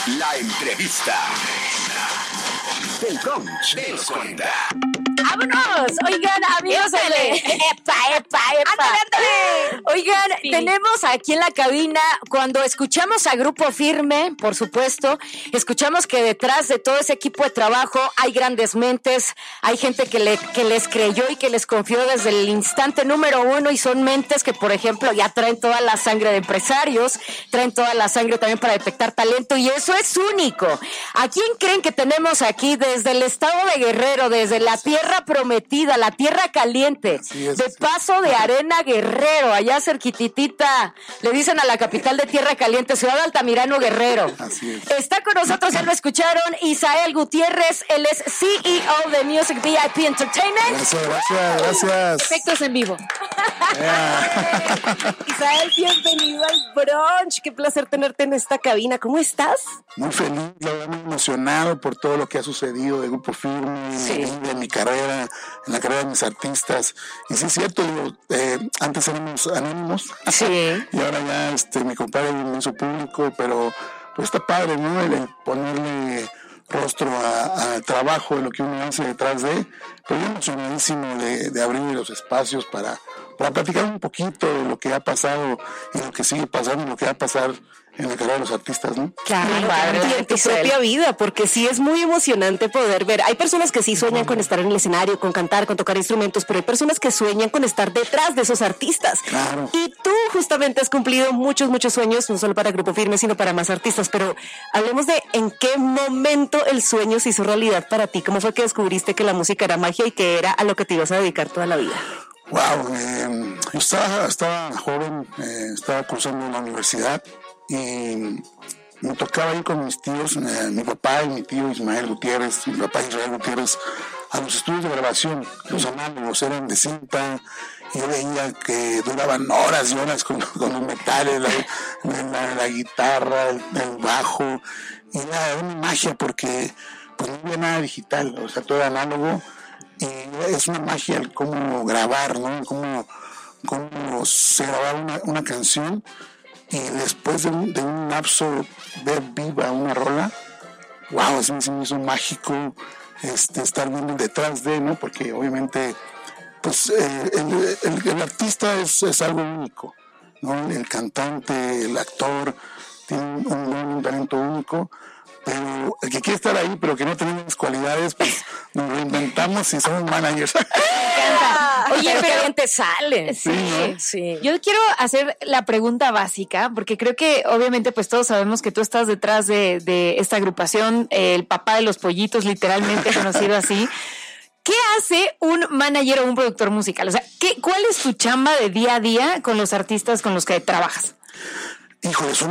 La entrevista. El coach de los 40. ¡Vámonos! Oigan, amigos, ¡Epa! ¡Ándale! Oigan, Sí. tenemos aquí en la cabina, cuando escuchamos a Grupo Firme, por supuesto, escuchamos que detrás de todo ese equipo de trabajo hay grandes mentes, hay gente que les creyó y que les confió desde el instante número uno, y son mentes que, por ejemplo, ya traen toda la sangre de empresarios, traen toda la sangre también para detectar talento, y eso es único. ¿A quién creen que tenemos aquí desde el estado de Guerrero, desde la tierra prometida, la tierra caliente, de Paso de Arena, Guerrero, allá cerquititita, le dicen a la capital de Tierra Caliente, Ciudad de Altamirano, Guerrero? Así es. Está con nosotros, ya lo escucharon, Isael Gutiérrez, él es CEO de Music VIP Entertainment. Gracias. Efectos en vivo. Isael, bienvenido al brunch. Qué placer tenerte en esta cabina. ¿Cómo estás? Muy feliz, la verdad, muy emocionado por todo lo que ha sucedido de Grupo Firme, de mi carrera, en la carrera de mis artistas. Y sí es cierto, antes éramos anónimos. Sí. Y ahora ya mi compadre me hizo público, pero pues está padre, ¿no? El ponerle rostro al trabajo de lo que uno hace detrás de, pero yo emocionadísimo de abrir los espacios para platicar un poquito de lo que ha pasado y lo que sigue pasando y lo que va a pasar en la carrera de los artistas, ¿no? Claro, y en tu propia vida, porque sí es muy emocionante poder ver. Hay personas que sí sueñan con estar en el escenario, con cantar, con tocar instrumentos, pero hay personas que sueñan con estar detrás de esos artistas. Claro. Y tú justamente has cumplido muchos sueños, no solo para Grupo Firme, sino para más artistas. Pero hablemos de en qué momento el sueño se hizo realidad para ti. ¿Cómo fue que descubriste que la música era magia y que era a lo que te ibas a dedicar toda la vida? Wow, yo estaba joven, estaba cursando la universidad y me tocaba ir con mis tíos, mi papá y mi tío Ismael Gutiérrez, mi papá Israel Gutiérrez, a los estudios de grabación. Los análogos eran de cinta, y yo veía que duraban horas y horas con los metales, la guitarra, el bajo, y era una magia porque pues no había nada digital, o sea, todo era análogo. Y es una magia el cómo grabar, ¿no? Cómo se grababa una canción y después de un lapso ver viva una rola. Wow, eso me hizo mágico estar viendo detrás de, ¿no? Porque obviamente pues el artista es algo único, ¿no? El cantante, el actor tiene un talento único. Pero el que quiere estar ahí, pero que no tiene las cualidades, pues nos reinventamos y somos managers. Oye, pero gente sale. Sí, ¿no? Sí. Yo quiero hacer la pregunta básica, porque creo que obviamente pues todos sabemos que tú estás detrás de esta agrupación, el papá de los pollitos, literalmente conocido así. ¿Qué hace un manager o un productor musical? O sea, ¿cuál es tu chamba de día a día con los artistas con los que trabajas? Híjole,